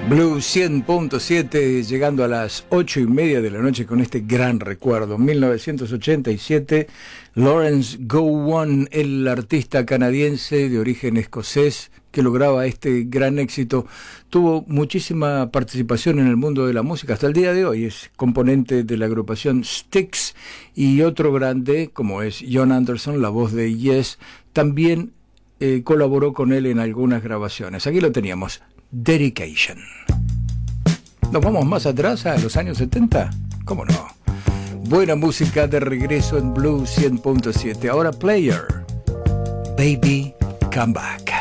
Blue 100.7, llegando a las 8:30 de la noche con este gran recuerdo. 1987, Lawrence Gowan, el artista canadiense de origen escocés que lograba este gran éxito, tuvo muchísima participación en el mundo de la música hasta el día de hoy. Es componente de la agrupación Styx, y otro grande como es John Anderson, la voz de Yes, también colaboró con él en algunas grabaciones. Aquí lo teníamos, Dedication. ¿Nos vamos más atrás a los años 70? ¿Cómo no? Buena música de regreso en Blue 100.7. Ahora Player, Baby Come Back.